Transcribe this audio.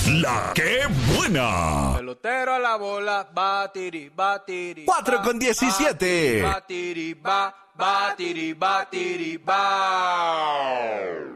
La que buena. Pelotero a la bola, batiri, batiri. 4:17. Batiri, batiri, batiri, ba.